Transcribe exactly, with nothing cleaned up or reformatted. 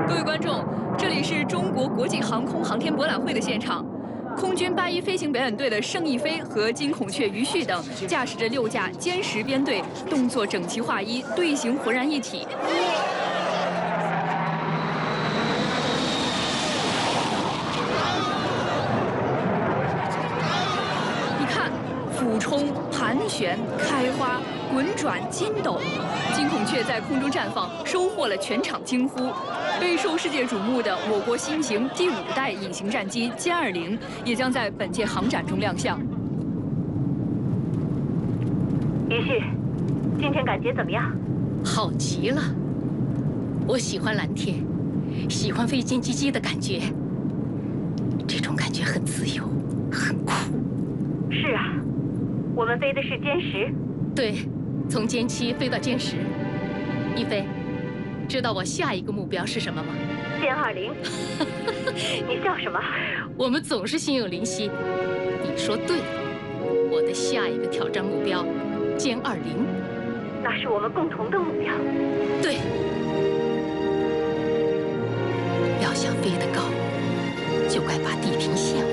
各位观众，这里是中国国际航空航天博览会的现场。空军八一飞行表演队的盛翼飞和金孔雀于旭等驾驶着六架歼十编队，动作整齐划一，队形浑然一体。你看，俯冲、盘旋、开花、滚转、筋斗，金孔雀在空中绽放，收获了全场惊呼。备受世界瞩目的我国新型第五代隐形战机歼二零也将在本届航展中亮相。 于旭，今天感觉怎么样？ 好极了！我喜欢蓝天，喜欢飞歼击机的感觉，这种感觉很自由，很酷。 是啊，我们飞的是歼十。 对，从歼七飞到歼十。一飞，知道我下一个目标是什么吗？ 歼二零。你笑什么？ 我们总是心有灵犀。你说对了，我的下一个挑战目标，歼二零。 那是我们共同的目标。 对。要想飞得高，就该把地平线